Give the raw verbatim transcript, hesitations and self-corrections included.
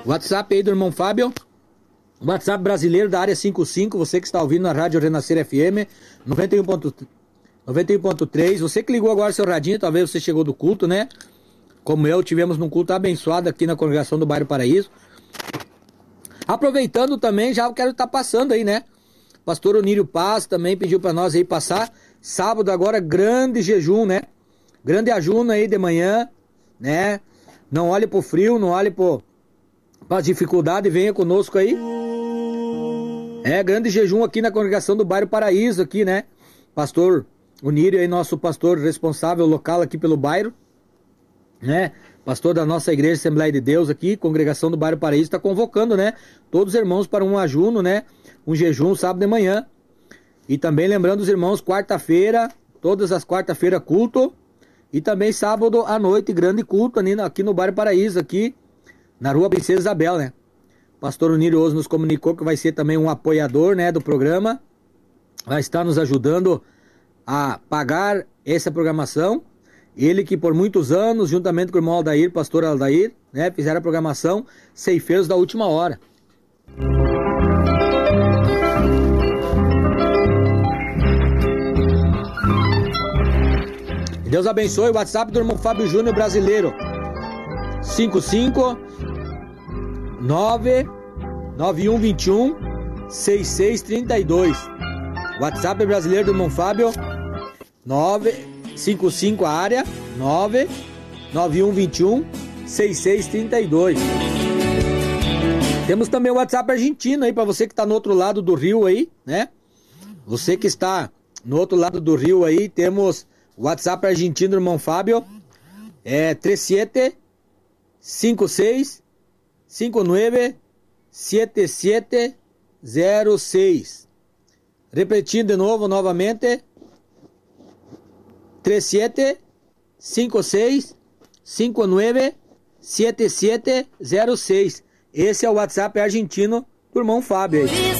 WhatsApp aí do irmão Fábio. WhatsApp brasileiro da área cinquenta e cinco, você que está ouvindo na Rádio Renascer F M noventa e um ponto três. Você que ligou agora seu radinho, talvez você chegou do culto, né? Como eu, tivemos num culto abençoado aqui na congregação do Bairro Paraíso. Aproveitando também, já quero estar passando aí, né? Pastor Onírio Paz também pediu para nós aí passar. Sábado agora, grande jejum, né? Grande ajuno aí de manhã, né? Não olhe pro frio, não olhe pro, pra dificuldade, venha conosco aí. É, grande jejum aqui na congregação do Bairro Paraíso aqui, né? Pastor Onírio aí, nosso pastor responsável local aqui pelo bairro, né? Pastor da nossa igreja Assembleia de Deus aqui, congregação do Bairro Paraíso, está convocando, né? Todos os irmãos para um ajuno, né? Um jejum sábado de manhã. E também lembrando os irmãos, quarta-feira, todas as quarta-feiras culto. E também sábado à noite, grande culto ali, aqui no Bairro Paraíso, aqui na Rua Princesa Isabel, né? Pastor Onírio Oso nos comunicou que vai ser também um apoiador, né, do programa. Vai estar nos ajudando a pagar essa programação. Ele que por muitos anos, juntamente com o irmão Aldair, pastor Aldair, né, fizeram a programação Ceifeiros da Última Hora. Deus abençoe. O WhatsApp do irmão Fábio Júnior brasileiro. cinco cinco nove nove um dois um seis seis três dois. WhatsApp brasileiro do irmão Fábio. nove cinco cinco a área nove nove um dois um seis seis três dois. Temos também o WhatsApp argentino aí para você que está no outro lado do rio aí, né? Você que está no outro lado do rio aí, temos o WhatsApp argentino do irmão Fábio. É três sete cinco seis cinco nove sete sete zero seis. Repetindo de novo, novamente. três sete cinco seis cinco nove sete sete zero seis. Esse é o WhatsApp argentino do irmão Fábio aí.